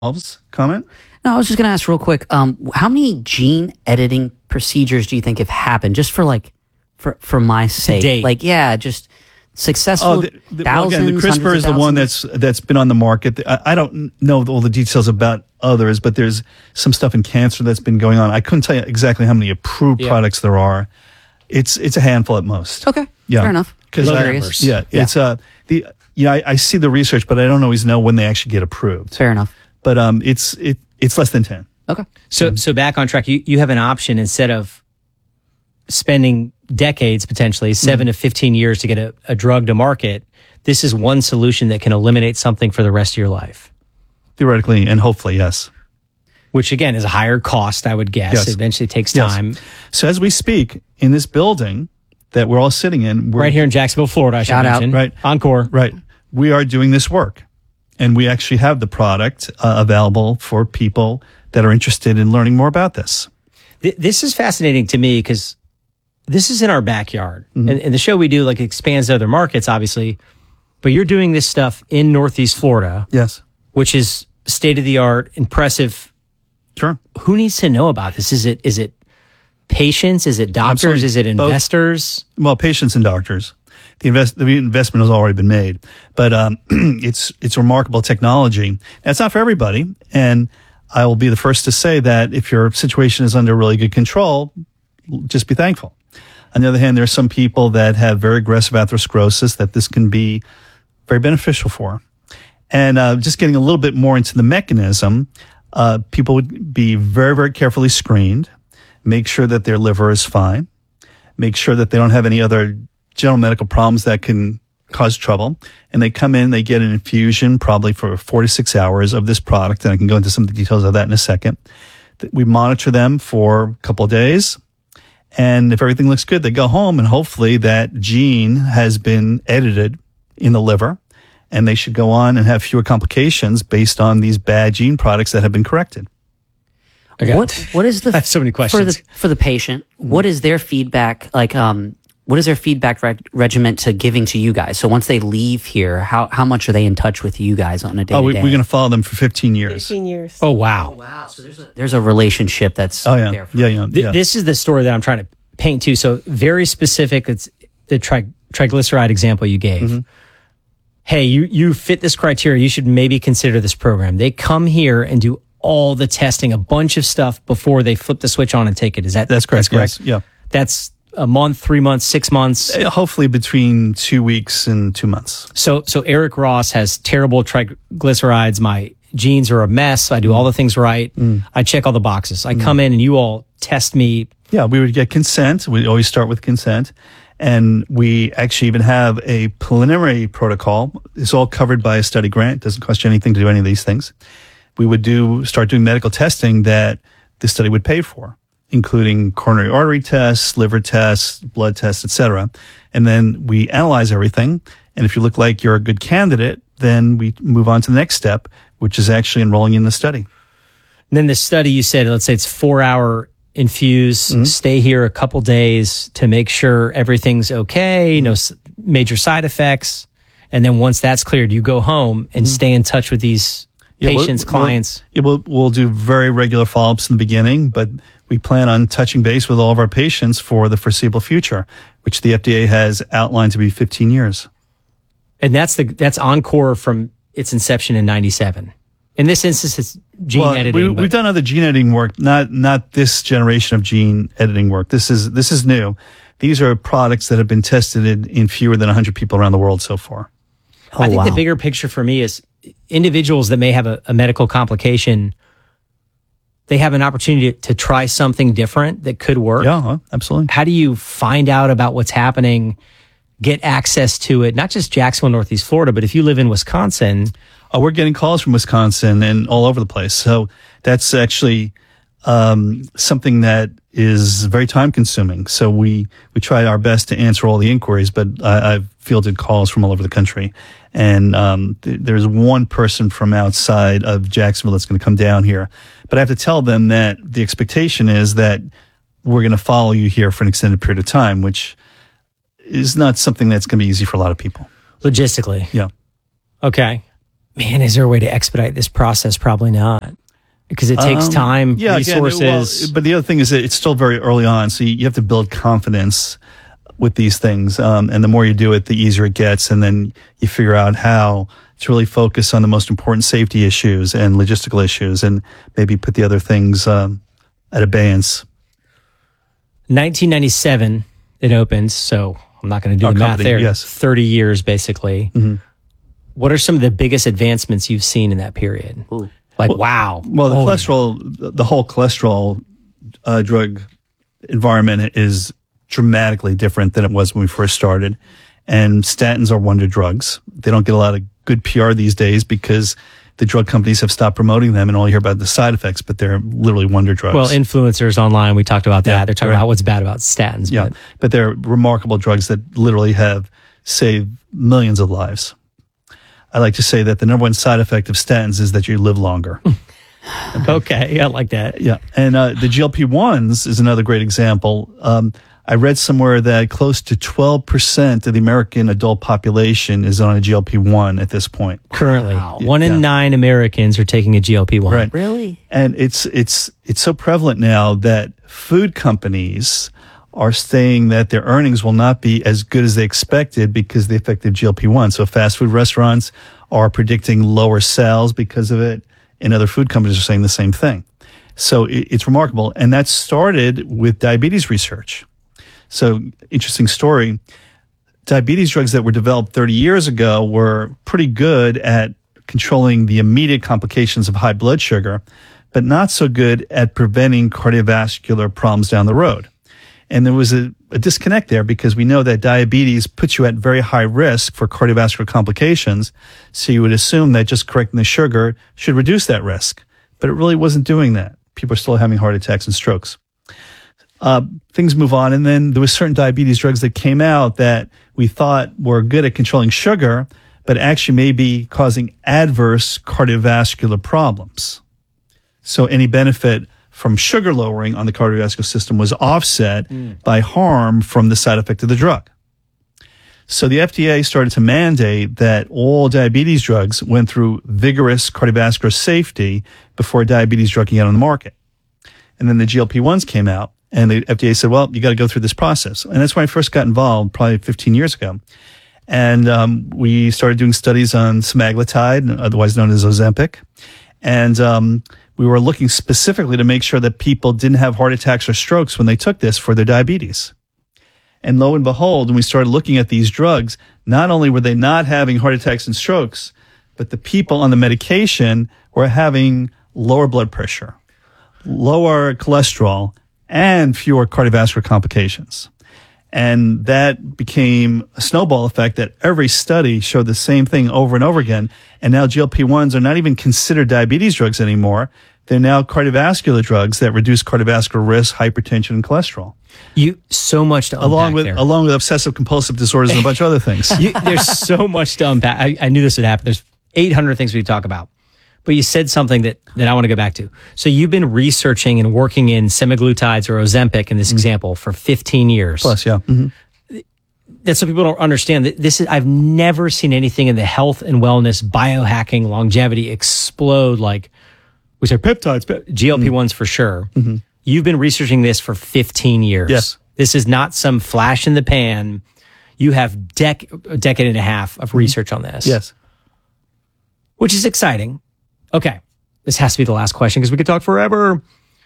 comment? No, I was just going to ask real quick. How many gene editing procedures do you think have happened just for my sake? date. Like, yeah, just successful thousands. Again, the CRISPR is the one that's been on the market. I don't know all the details about others, but there's some stuff in cancer that's been going on. I couldn't tell you exactly how many approved products there are. It's a handful at most. Okay, fair enough. Because I see the research, but I don't always know when they actually get approved. Fair enough. But it's less than 10. Okay. So back on track, you have an option instead of spending decades, potentially 7 to 15 years to get a drug to market. This is one solution that can eliminate something for the rest of your life. Theoretically and hopefully, yes. Which again is a higher cost, I would guess. Yes. It eventually takes time. Yes. So as we speak, in this building that we're all sitting in, right here in Jacksonville, Florida, I should mention. Right. Encore. Right. We are doing this work. And we actually have the product available for people that are interested in learning more about this. This is fascinating to me because this is in our backyard. And the show we do expands to other markets, obviously. But you're doing this stuff in Northeast Florida. Yes. Which is state-of-the-art, impressive. Sure. Who needs to know about this? Is it patients? Is it doctors? Absolutely. Is it investors? Both. Well, patients and doctors. The investment has already been made, but it's remarkable technology. That's not for everybody, and I will be the first to say that if your situation is under really good control, just be thankful. On the other hand, there are some people that have very aggressive atherosclerosis that this can be very beneficial for. And just getting a little bit more into the mechanism, people would be very, very carefully screened, make sure that their liver is fine, make sure that they don't have any other general medical problems that can cause trouble. And they come in, they get an infusion probably for 4 to 6 hours of this product. And I can go into some of the details of that in a second. We monitor them for a couple of days. And if everything looks good, they go home and hopefully that gene has been edited in the liver and they should go on and have fewer complications based on these bad gene products that have been corrected. What is the I have so many questions for the patient? What is their feedback what is their feedback regimen to giving to you guys? So once they leave here, how much are they in touch with you guys on a day-to-day? We're going to follow them for 15 years. 15 years. Oh, wow. Wow. So there's a relationship that's there. This is the story that I'm trying to paint too. So very specific. It's the triglyceride example you gave. Hey, you fit this criteria. You should maybe consider this program. They come here and do all the testing, a bunch of stuff before they flip the switch on and take it. That's correct? That's correct. Yes. Yeah. That's a month, 3 months, 6 months. Hopefully between 2 weeks and 2 months. So Eric Ross has terrible triglycerides. My genes are a mess. I do all the things right. I check all the boxes. I come in and you all test me. Yeah, we would get consent. We always start with consent. And we actually even have a preliminary protocol. It's all covered by a study grant. It doesn't cost you anything to do any of these things. We would start doing medical testing that the study would pay for, including coronary artery tests, liver tests, blood tests, etc. And then we analyze everything. And if you look like you're a good candidate, then we move on to the next step, which is actually enrolling in the study. And then the study, you said, let's say it's 4-hour infuse, stay here a couple days to make sure everything's okay, no major side effects. And then once that's cleared, you go home and stay in touch with these patients, clients. We'll do very regular follow-ups in the beginning, but we plan on touching base with all of our patients for the foreseeable future, which the FDA has outlined to be 15 years. And that's Encore from its inception in 97. In this instance, it's gene editing. We've done other gene editing work, not this generation of gene editing work. This is new. These are products that have been tested in fewer than 100 people around the world so far. I think the bigger picture for me is individuals that may have a medical complication, they have an opportunity to try something different that could work. Yeah, absolutely. How do you find out about what's happening, get access to it? Not just Jacksonville, Northeast Florida, but if you live in Wisconsin. We're getting calls from Wisconsin and all over the place. So that's actually something that is very time consuming. So we try our best to answer all the inquiries, but I've fielded calls from all over the country. And there's one person from outside of Jacksonville that's going to come down here. But I have to tell them that the expectation is that we're going to follow you here for an extended period of time, which is not something that's going to be easy for a lot of people. Logistically. Yeah. Okay. Man, is there a way to expedite this process? Probably not. Because it takes time, resources. Again, but the other thing is that it's still very early on, so you have to build confidence with these things. And the more you do it, the easier it gets. And then you figure out how to really focus on the most important safety issues and logistical issues, and maybe put the other things at abeyance. 1997, it opens. So I'm not going to do the math there. Yes. 30 years, basically. Mm-hmm. What are some of the biggest advancements you've seen in that period? Ooh. Wow. Well, the whole cholesterol drug environment is dramatically different than it was when we first started. And statins are wonder drugs. They don't get a lot of good PR these days because the drug companies have stopped promoting them, and all you hear about the side effects, but they're literally wonder drugs. Well, influencers online, we talked about that. Yeah, they're talking about what's bad about statins. Yeah, but they're remarkable drugs that literally have saved millions of lives. I like to say that the number one side effect of statins is that you live longer. Okay, I like that. Yeah, and the GLP-1s is another great example. I read somewhere that close to 12% of the American adult population is on a GLP-1 at this point. Currently, 1 in 9 Americans are taking a GLP-1. Right. Really? And it's so prevalent now that food companies are saying that their earnings will not be as good as they expected because of the effect of GLP-1. So fast food restaurants are predicting lower sales because of it, and other food companies are saying the same thing. So it's remarkable. And that started with diabetes research. So interesting story. Diabetes drugs that were developed 30 years ago were pretty good at controlling the immediate complications of high blood sugar, but not so good at preventing cardiovascular problems down the road. And there was a disconnect there because we know that diabetes puts you at very high risk for cardiovascular complications. So you would assume that just correcting the sugar should reduce that risk. But it really wasn't doing that. People are still having heart attacks and strokes. Things move on. And then there were certain diabetes drugs that came out that we thought were good at controlling sugar, but actually may be causing adverse cardiovascular problems. So any benefit from sugar lowering on the cardiovascular system was offset by harm from the side effect of the drug. So the FDA started to mandate that all diabetes drugs went through vigorous cardiovascular safety before a diabetes drug can get on the market. And then the GLP-1s came out, and the FDA said, well, you got to go through this process. And that's when I first got involved, probably 15 years ago. And we started doing studies on semaglutide, otherwise known as Ozempic. And we were looking specifically to make sure that people didn't have heart attacks or strokes when they took this for their diabetes. And lo and behold, when we started looking at these drugs, not only were they not having heart attacks and strokes, but the people on the medication were having lower blood pressure, lower cholesterol, and fewer cardiovascular complications. And that became a snowball effect that every study showed the same thing over and over again. And now GLP-1s are not even considered diabetes drugs anymore. They're now cardiovascular drugs that reduce cardiovascular risk, hypertension, and cholesterol. So much to unpack along with obsessive compulsive disorders and a bunch of other things. There's so much to unpack. I knew this would happen. There's 800 things we could talk about. But you said something that I want to go back to. So you've been researching and working in semaglutides or Ozempic in this example for 15 years. Plus, yeah. Mm-hmm. That's so people don't understand that I've never seen anything in the health and wellness, biohacking, longevity explode like we say peptides, GLP-1s for sure. Mm-hmm. You've been researching this for 15 years. Yes. This is not some flash in the pan. You have a decade and a half of research on this. Yes. Which is exciting. Okay. This has to be the last question because we could talk forever.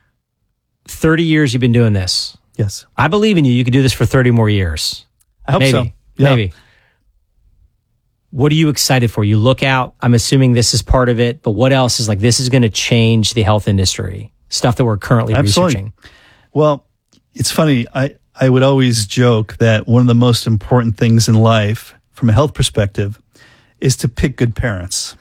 30 years you've been doing this. Yes. I believe in you. You could do this for 30 more years. I hope so. Yeah. Maybe. What are you excited for? You look out. I'm assuming this is part of it, but what else is like, this is going to change the health industry? Stuff that we're currently researching. Well, it's funny. I would always joke that one of the most important things in life from a health perspective is to pick good parents.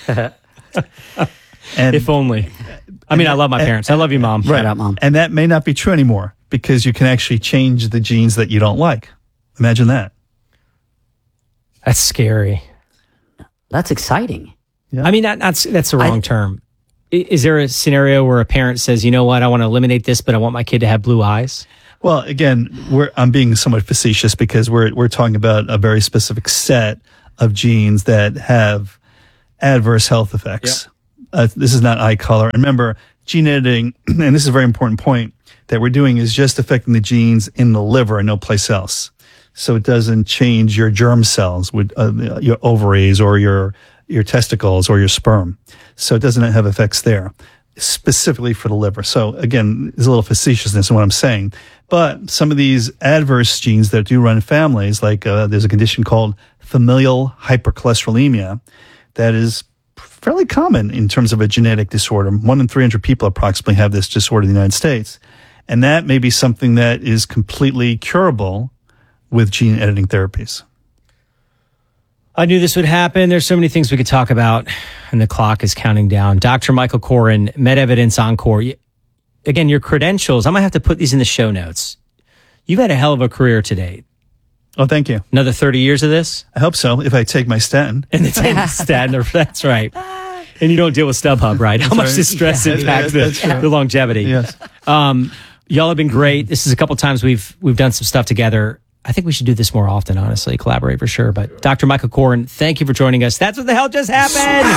And if only. I mean, I love my parents. I love you, Mom. Right out, Mom. And that may not be true anymore because you can actually change the genes that you don't like. Imagine that. That's scary. That's exciting. Yeah. I mean, that's the wrong term. Is there a scenario where a parent says, you know what, I want to eliminate this, but I want my kid to have blue eyes? Well, again, I'm being somewhat facetious because we're talking about a very specific set of genes that have adverse health effects. This is not eye color. And remember, gene editing, and this is a very important point, that we're doing is just affecting the genes in the liver and no place else. So it doesn't change your germ cells with your ovaries or your testicles or your sperm. So it doesn't have effects there, specifically for the liver. So again, there's a little facetiousness in what I'm saying. But some of these adverse genes that do run in families, like there's a condition called familial hypercholesterolemia that is fairly common in terms of a genetic disorder. 1 in 300 people approximately have this disorder in the United States. And that may be something that is completely curable with gene editing therapies. I knew this would happen. There's so many things we could talk about, and the clock is counting down. Dr. Michael Koren, MedEvidence Encore. Again, your credentials, I might have to put these in the show notes. You've had a hell of a career to date. Oh, thank you. Another 30 years of this? I hope so, if I take my statin. And it's statin, that's right. And you don't deal with StubHub, right? How much does stress impact the longevity? Yes. Y'all have been great. This is a couple times we've done some stuff together. I think we should do this more often, honestly. Collaborate for sure. But Dr. Michael Koren, thank you for joining us. That's what the hell just happened.